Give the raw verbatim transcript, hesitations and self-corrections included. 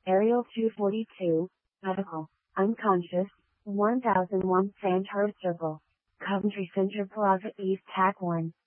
Aerial two forty-two, medical, unconscious, one thousand one Sandhurst Circle, Coventry Center Plaza East Tack one.